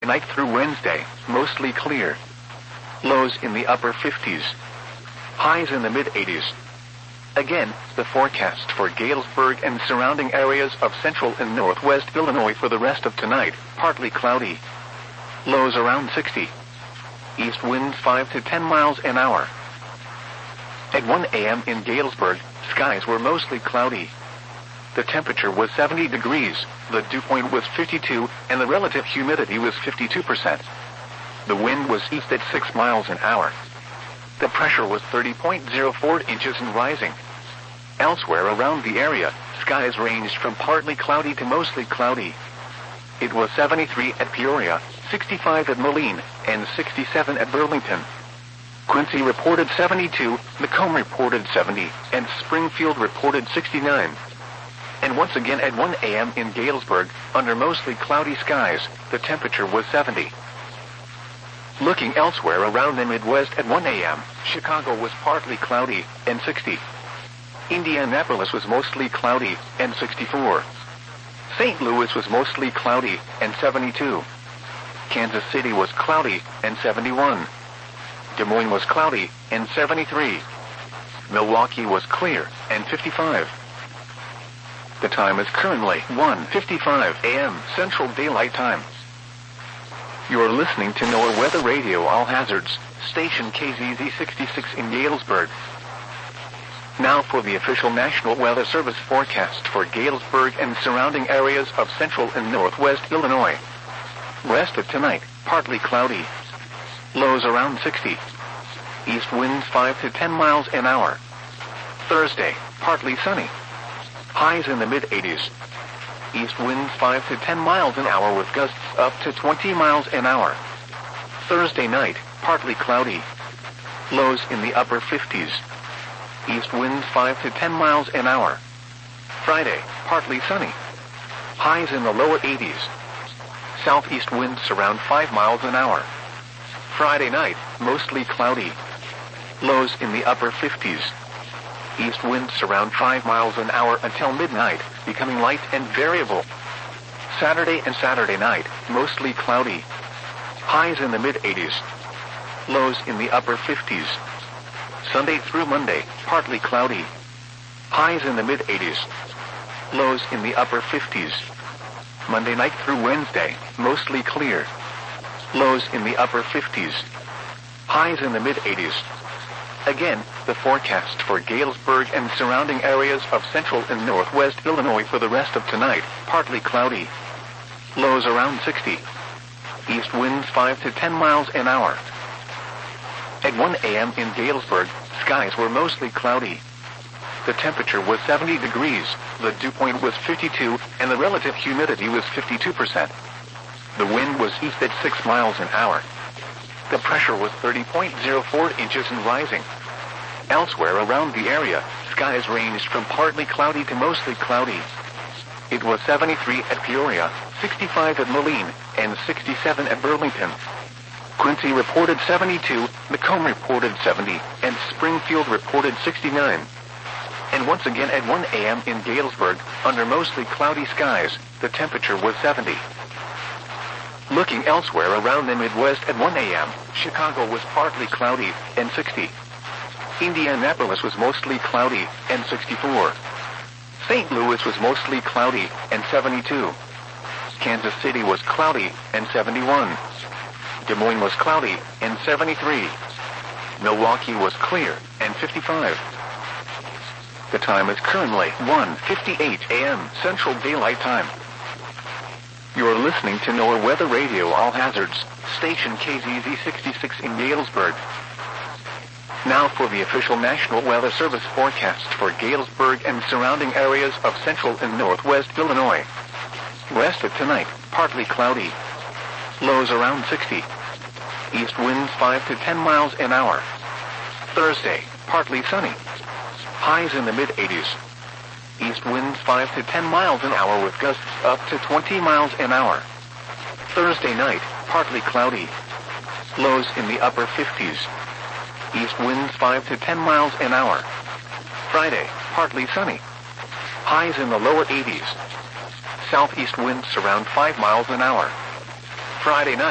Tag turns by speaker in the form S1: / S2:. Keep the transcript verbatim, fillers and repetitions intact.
S1: Night through Wednesday, mostly clear. Lows in the upper fifties. Highs in the mid-eighties. Again, the forecast for Galesburg and surrounding areas of central and northwest Illinois for the rest of tonight, partly cloudy. Lows around sixty. East winds five to ten miles an hour. At one a m in Galesburg, skies were mostly cloudy. The temperature was seventy degrees, the dew point was fifty-two, and the relative humidity was fifty-two percent. The wind was east at six miles an hour. The pressure was thirty point zero four inches and rising. Elsewhere around the area, skies ranged from partly cloudy to mostly cloudy. It was seventy-three at Peoria, sixty-five at Moline, and sixty-seven at Burlington. Quincy reported seventy-two, Macomb reported seventy, and Springfield reported sixty-nine. And once again at one a m in Galesburg, under mostly cloudy skies, the temperature was seventy. Looking elsewhere around the Midwest at one a m, Chicago was partly cloudy, and sixty. Indianapolis was mostly cloudy, and sixty-four. Saint Louis was mostly cloudy, and seventy-two. Kansas City was cloudy, and seventy-one. Des Moines was cloudy, and seventy-three. Milwaukee was clear, and fifty-five. The time is currently one fifty-five a m Central Daylight Time. You are listening to NOAA Weather Radio All Hazards, station K Z Z sixty-six in Galesburg. Now for the official National Weather Service forecast for Galesburg and surrounding areas of central and northwest Illinois. Rest of tonight, partly cloudy. Lows around sixty. East winds five to ten miles an hour. Thursday, partly sunny. Highs in the mid-eighties. East winds five to ten miles an hour with gusts up to twenty miles an hour. Thursday night, partly cloudy. Lows in the upper fifties. East winds five to ten miles an hour. Friday, partly sunny. Highs in the lower eighties. Southeast winds around five miles an hour. Friday night, mostly cloudy. Lows in the upper fifties. East winds around five miles an hour until midnight, becoming light and variable. Saturday and Saturday night, mostly cloudy. Highs in the mid-eighties. Lows in the upper fifties. Sunday through Monday, partly cloudy. Highs in the mid-eighties. Lows in the upper fifties. Monday night through Wednesday, mostly clear. Lows in the upper fifties. Highs in the mid-eighties. Again, the forecast for Galesburg and surrounding areas of central and northwest Illinois for the rest of tonight, partly cloudy. Lows around sixty. East winds five to ten miles an hour. At one a m in Galesburg, skies were mostly cloudy. The temperature was seventy degrees, the dew point was fifty-two, and the relative humidity was fifty-two percent. The wind was east at six miles an hour. The pressure was thirty point zero four inches and rising. Elsewhere around the area, skies ranged from partly cloudy to mostly cloudy. It was seventy-three at Peoria, sixty-five at Moline, and sixty-seven at Burlington. Quincy reported seventy-two, Macomb reported seventy, and Springfield reported sixty-nine. And once again at one a m in Galesburg, under mostly cloudy skies, the temperature was seventy. Looking elsewhere around the Midwest at one a m, Chicago was partly cloudy, and sixty. Indianapolis was mostly cloudy, and sixty-four. Saint Louis was mostly cloudy, and seventy-two. Kansas City was cloudy, and seventy-one. Des Moines was cloudy, and seventy-three. Milwaukee was clear, and fifty-five. The time is currently one fifty-eight a m Central Daylight Time. You are listening to NOAA Weather Radio All Hazards, station K Z Z sixty-six in Galesburg. Now for the official National Weather Service forecast for Galesburg and surrounding areas of central and northwest Illinois. Rest of tonight, partly cloudy. Lows around sixty. East winds five to ten miles an hour. Thursday, partly sunny. Highs in the mid-eighties. East winds five to ten miles an hour with gusts up to twenty miles an hour. Thursday night, partly cloudy. Lows in the upper fifties. East winds five to ten miles an hour. Friday, partly sunny. Highs in the lower eighties. Southeast winds around five miles an hour. Friday night.